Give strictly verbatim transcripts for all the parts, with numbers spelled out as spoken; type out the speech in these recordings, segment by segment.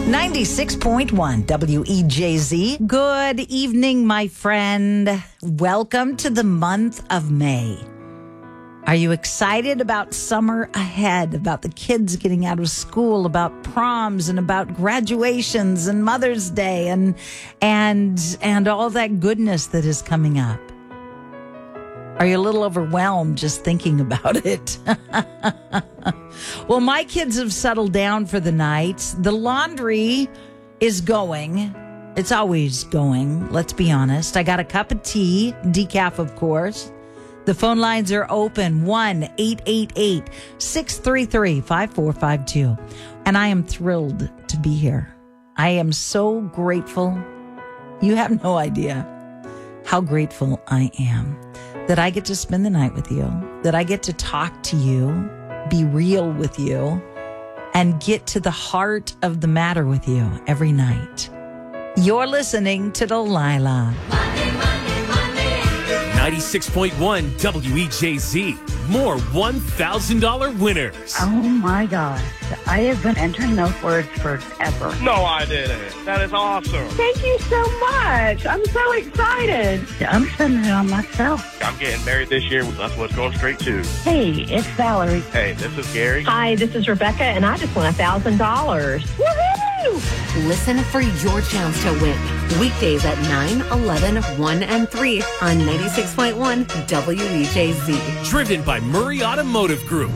ninety-six point one W E J Z. Good evening, my friend. Welcome to the month of May. Are you excited about summer ahead, about the kids getting out of school, about proms and about graduations and Mother's Day and and and all that goodness that is coming up? Are you a little overwhelmed just thinking about it? Well, my kids have settled down for the night. The laundry is going. It's always going, let's be honest. I got a cup of tea, decaf, of course. The phone lines are open, one eight eight eight, six three three, five four five two. And I am thrilled to be here. I am so grateful. You have no idea how grateful I am that I get to spend the night with you, that I get to talk to you, be real with you, and get to the heart of the matter with you every night. You're listening to Delilah. Monday, Monday, Monday. ninety-six point one W E J Z. More one thousand dollars winners. Oh, my gosh. I have been entering those words forever. No, I didn't. That is awesome. Thank you so much. I'm so excited. I'm spending it on myself. I'm getting married this year. That's what's going straight to. Hey, it's Valerie. Hey, this is Gary. Hi, this is Rebecca, and I just won one thousand dollars. Woohoo! Listen for your chance to win. Weekdays at nine, eleven, one, and three on ninety-six point one W E J Z. Driven by Murray Automotive Group.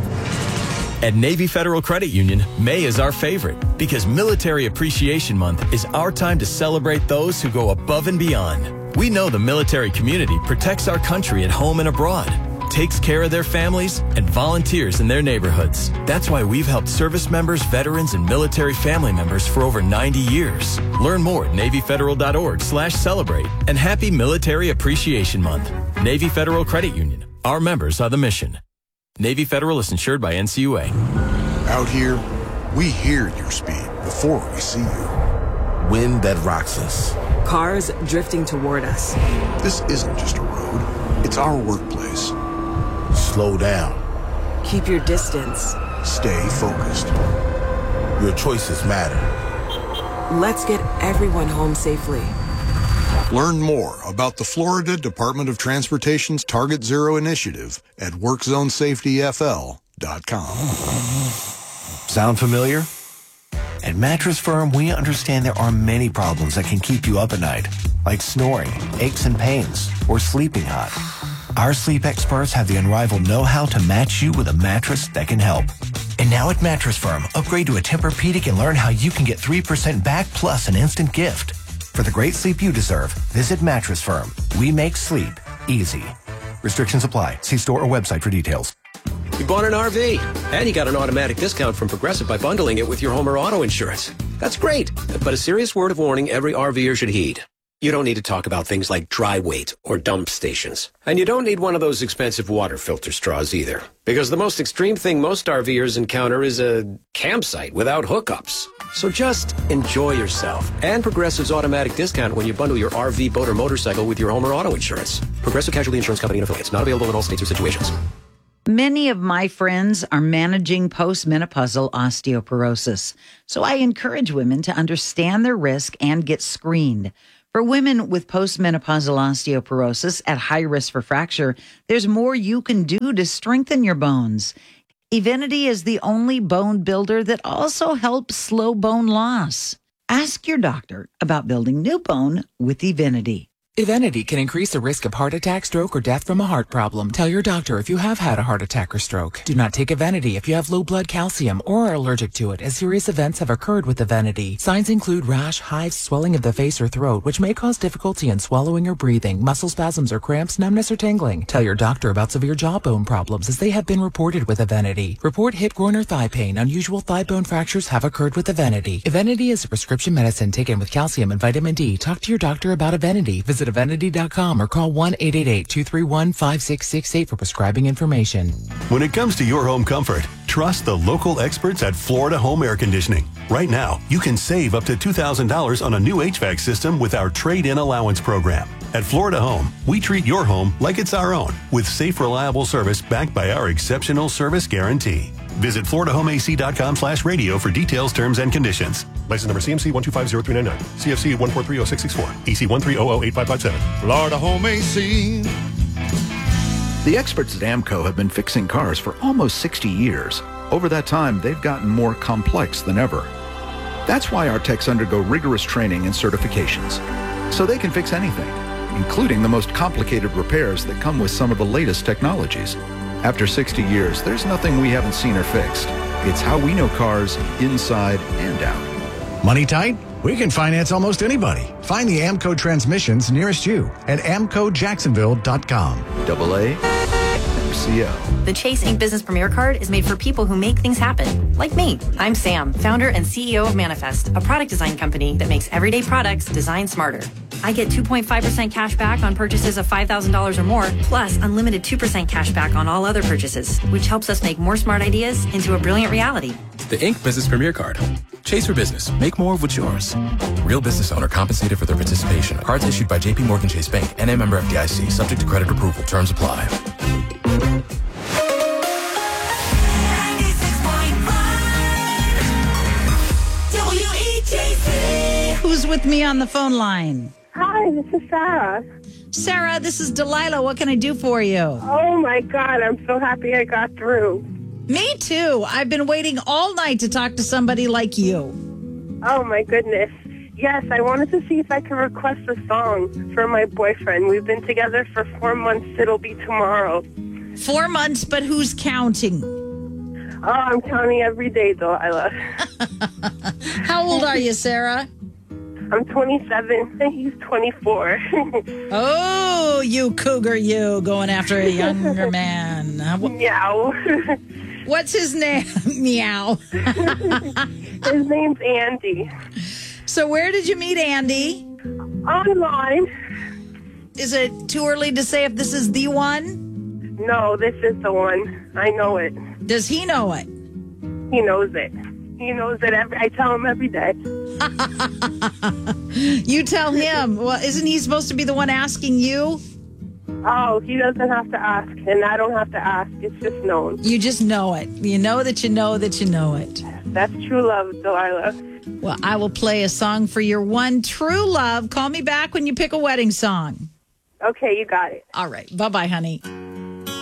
At Navy Federal Credit Union, May is our favorite because Military Appreciation Month is our time to celebrate those who go above and beyond. We know the military community protects our country at home and abroad, takes care of their families, and volunteers in their neighborhoods. That's why we've helped service members, veterans, and military family members for over ninety years. Learn more at NavyFederal.org slash celebrate. And happy Military Appreciation Month. Navy Federal Credit Union. Our members are the mission. Navy Federal is insured by N C U A. Out here, we hear your speed before we see you. Wind that rocks us. Cars drifting toward us. This isn't just a road. It's our workplace. Slow down. Keep your distance. Stay focused. Your choices matter. Let's get everyone home safely. Learn more about the Florida Department of Transportation's Target Zero initiative at work zone safety F L dot com. Sound familiar? At Mattress Firm, we understand there are many problems that can keep you up at night, like snoring, aches and pains, or sleeping hot. Our sleep experts have the unrivaled know-how to match you with a mattress that can help. And now at Mattress Firm, upgrade to a Tempur-Pedic and learn how you can get three percent back plus an instant gift. For the great sleep you deserve, visit Mattress Firm. We make sleep easy. Restrictions apply. See store or website for details. You bought an R V, and you got an automatic discount from Progressive by bundling it with your home or auto insurance. That's great, but a serious word of warning every RVer should heed. You don't need to talk about things like dry weight or dump stations. And you don't need one of those expensive water filter straws either. Because the most extreme thing most RVers encounter is a campsite without hookups. So just enjoy yourself. And Progressive's automatic discount when you bundle your R V, boat, or motorcycle with your home or auto insurance. Progressive Casualty Insurance Company and affiliates. Not available in all states or situations. Many of my friends are managing postmenopausal osteoporosis. So I encourage women to understand their risk and get screened. For women with postmenopausal osteoporosis at high risk for fracture, there's more you can do to strengthen your bones. Evenity is the only bone builder that also helps slow bone loss. Ask your doctor about building new bone with Evenity. Evenity can increase the risk of heart attack, stroke, or death from a heart problem. Tell your doctor if you have had a heart attack or stroke. Do not take Evenity if you have low blood calcium or are allergic to it, as serious events have occurred with Evenity. Signs include rash, hives, swelling of the face or throat, which may cause difficulty in swallowing or breathing, muscle spasms or cramps, numbness or tingling. Tell your doctor about severe jawbone problems, as they have been reported with Evenity. Report hip, groin, or thigh pain. Unusual thigh bone fractures have occurred with Evenity. Evenity is a prescription medicine taken with calcium and vitamin D. Talk to your doctor about Evenity. Visit Evenity dot com or call one eight eight eight, two three one, five six six eight for prescribing information. When it comes to your home comfort, trust the local experts at Florida Home Air Conditioning. Right now, you can save up to two thousand dollars on a new H V A C system with our trade-in allowance program. At Florida Home, we treat your home like it's our own with safe, reliable service backed by our exceptional service guarantee. Visit florida home a c dot com slash radio for details, terms, and conditions. License number C M C one two five zero three nine nine. C F C one four three zero six six four. E C one three zero zero eight five five seven. Florida Home A C. The experts at AMCO have been fixing cars for almost sixty years. Over that time, they've gotten more complex than ever. That's why our techs undergo rigorous training and certifications, so they can fix anything, including the most complicated repairs that come with some of the latest technologies. After sixty years, there's nothing we haven't seen or fixed. It's how we know cars inside and out. Money tight? We can finance almost anybody. Find the AMCO transmissions nearest you at amco jacksonville dot com. Double A, M C O. The Chase Ink Business Premier Card is made for people who make things happen, like me. I'm Sam, founder and C E O of Manifest, a product design company that makes everyday products designed smarter. I get two point five percent cash back on purchases of five thousand dollars or more, plus unlimited two percent cash back on all other purchases, which helps us make more smart ideas into a brilliant reality. The Ink Business Premier Card. Chase for business. Make more of what's yours. Real business owner compensated for their participation. Cards issued by J P Morgan Chase Bank. N A member F D I C. Subject to credit approval. Terms apply. Who's with me on the phone line? Hi, this is Sarah. Sarah, this is Delilah. What can I do for you? Oh, my God. I'm so happy I got through. Me too. I've been waiting all night to talk to somebody like you. Oh, my goodness. Yes, I wanted to see if I could request a song for my boyfriend. We've been together for four months. It'll be tomorrow. Four months, but who's counting? Oh, I'm counting every day, Delilah. How old are you, Sarah? I'm twenty-seven, and he's twenty-four. Oh, you cougar, you, going after a younger man. Meow. What's his name? Meow. His name's Andy. So where did you meet Andy? Online. Is it too early to say if this is the one? No, this is the one. I know it. Does he know it? He knows it. He knows it. Every, I tell him every day. You tell him. Well, isn't he supposed to be the one asking you? Oh, he doesn't have to ask, and I don't have to ask. It's just known. You just know it. You know that you know that you know it. That's true love, Delilah. Well, I will play a song for your one true love. Call me back when you pick a wedding song. Okay, you got it. All right. Bye-bye, honey.